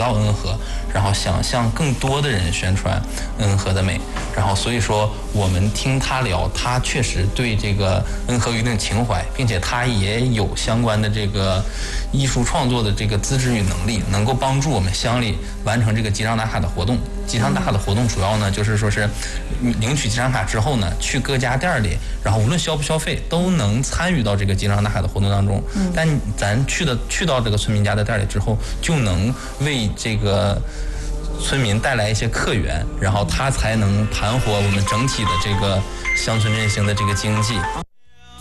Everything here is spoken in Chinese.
道恩和，然后想向更多的人宣传恩和的美。然后所以说我们听他聊，他确实对这个恩和有一定情怀，并且他也有相关的这个艺术创作的这个资质与能力，能够帮助我们乡里完成这个集章打卡的活动。集章打卡的活动主要呢就是说是领取集章卡之后呢，去各家店里，然后无论消不消费都能参与到这个集章打卡的活动当中。但咱去到这个村民家的店里之后，就能为这个村民带来一些客源，然后他才能盘活我们整体的这个乡村振兴的这个经济。